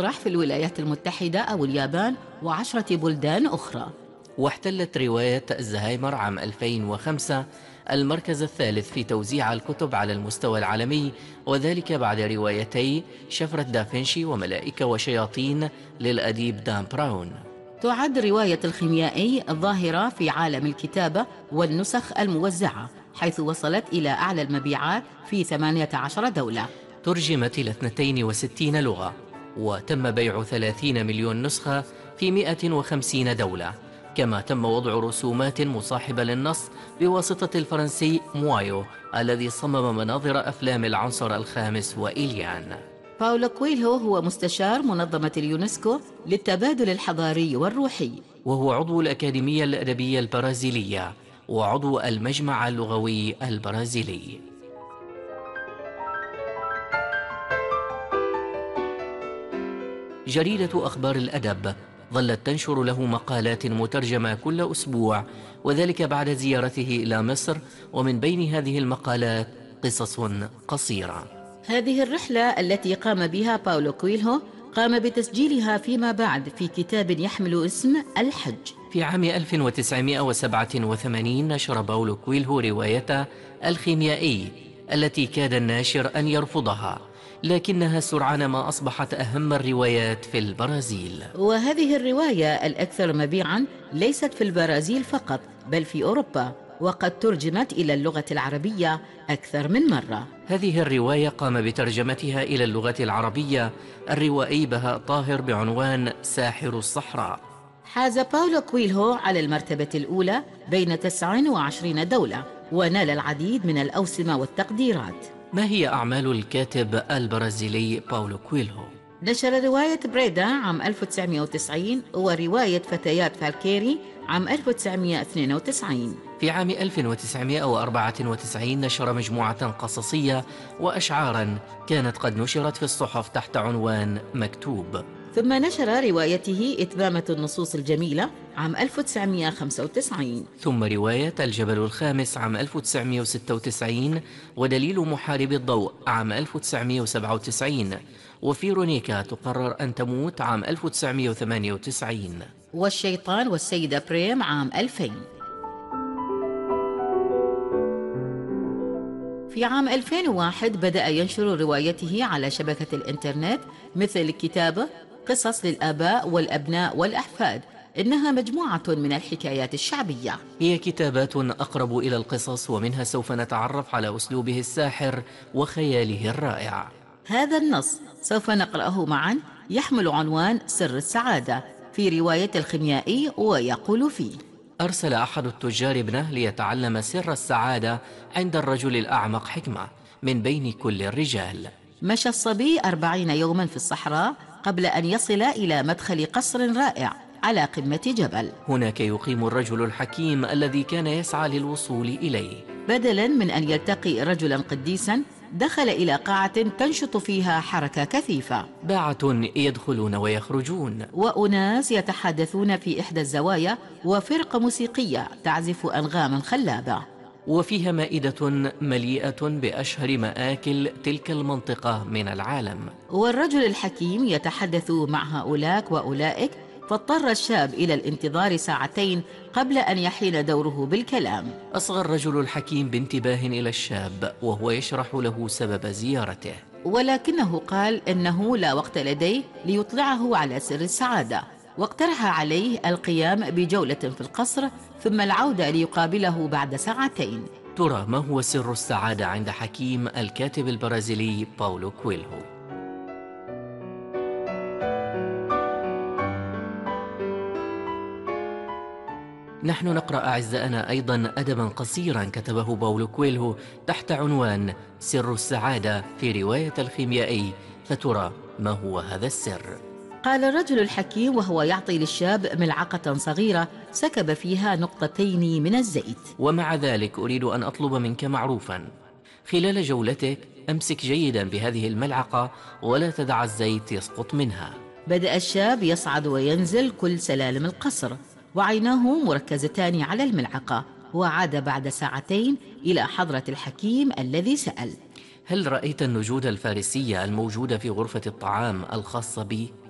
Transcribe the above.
تطرح في الولايات المتحدة أو اليابان و10 بلدان أخرى. واحتلت رواية الزهايمر عام 2005 المركز الثالث في توزيع الكتب على المستوى العالمي، وذلك بعد روايتي شفرة دافنشي وملائكة وشياطين للأديب دان براون. تعد رواية الخيميائي ظاهرة في عالم الكتابة والنسخ الموزعة، حيث وصلت إلى أعلى المبيعات في 18 دولة. ترجمت إلى 62 لغة، وتم بيع 30 مليون نسخة في 150 دولة. كما تم وضع رسومات مصاحبة للنص بواسطة الفرنسي موايو الذي صمم مناظر أفلام العنصر الخامس وإليان. باولو كويلهو هو مستشار منظمة اليونسكو للتبادل الحضاري والروحي، وهو عضو الأكاديمية الأدبية البرازيلية وعضو المجمع اللغوي البرازيلي. جريدة أخبار الأدب ظلت تنشر له مقالات مترجمة كل أسبوع، وذلك بعد زيارته إلى مصر، ومن بين هذه المقالات قصص قصيرة. هذه الرحلة التي قام بها باولو كويلهو قام بتسجيلها فيما بعد في كتاب يحمل اسم الحج. في عام 1987 نشر باولو كويلهو روايته الخيميائي التي كاد الناشر أن يرفضها، لكنها سرعان ما أصبحت أهم الروايات في البرازيل. وهذه الرواية الأكثر مبيعاً ليست في البرازيل فقط بل في أوروبا، وقد ترجمت إلى اللغة العربية أكثر من مرة. هذه الرواية قام بترجمتها إلى اللغة العربية الروائي بهاء طاهر بعنوان ساحر الصحراء. حاز باولو كويلهو على المرتبة الأولى بين 29 دولة، ونال العديد من الأوسمة والتقديرات. ما هي أعمال الكاتب البرازيلي باولو كويلهو؟ نشر رواية بريدا عام 1990 ورواية فتيات فالكيري عام 1992. في عام 1994 نشر مجموعة قصصية وأشعاراً كانت قد نشرت في الصحف تحت عنوان مكتوب. ثم نشر روايته إتمامة النصوص الجميلة عام 1995. ثم رواية الجبل الخامس عام 1996، ودليل محارب الضوء عام 1997، وفيرونيكا تقرر أن تموت عام 1998، والشيطان والسيدة بريم عام 2000. في عام 2001 بدأ ينشر روايته على شبكة الإنترنت مثل كتابه قصص للآباء والأبناء والأحفاد، إنها مجموعة من الحكايات الشعبية. هي كتابات أقرب إلى القصص، ومنها سوف نتعرف على أسلوبه الساحر وخياله الرائع. هذا النص سوف نقرأه معا يحمل عنوان سر السعادة في رواية الخيميائي، ويقول فيه: أرسل أحد التجار ابنه ليتعلم سر السعادة عند الرجل الأعمق حكمة من بين كل الرجال. مشى الصبي 40 يوما في الصحراء قبل أن يصل إلى مدخل قصر رائع على قمة جبل. هناك يقيم الرجل الحكيم الذي كان يسعى للوصول إليه. بدلا من أن يلتقي رجلا قديسا، دخل إلى قاعة تنشط فيها حركة كثيفة، باعة يدخلون ويخرجون، وأناس يتحدثون في إحدى الزوايا، وفرقة موسيقية تعزف أنغاما خلابة، وفيها مائدة مليئة بأشهر مآكل تلك المنطقة من العالم. والرجل الحكيم يتحدث مع هؤلاء وأولئك، فاضطر الشاب إلى الانتظار ساعتين قبل أن يحين دوره بالكلام. أصغى الرجل الحكيم بانتباه إلى الشاب وهو يشرح له سبب زيارته، ولكنه قال إنه لا وقت لديه ليطلعه على سر السعادة، واقترح عليه القيام بجولة في القصر ثم العودة ليقابله بعد ساعتين. ترى ما هو سر السعادة عند حكيم الكاتب البرازيلي باولو كويلهو؟ نحن نقرأ أعزائنا أيضا أدبا قصيرا كتبه باولو كويلهو تحت عنوان سر السعادة في رواية الخيميائي، فترى ما هو هذا السر؟ قال الرجل الحكيم وهو يعطي للشاب ملعقة صغيرة سكب فيها نقطتين من الزيت: ومع ذلك أريد أن أطلب منك معروفا، خلال جولتك أمسك جيدا بهذه الملعقة ولا تدع الزيت يسقط منها. بدأ الشاب يصعد وينزل كل سلالم القصر، وعيناه مركزتان على الملعقة، وعاد بعد ساعتين إلى حضرة الحكيم الذي سأل: هل رأيت النجود الفارسية الموجودة في غرفة الطعام الخاصة بي؟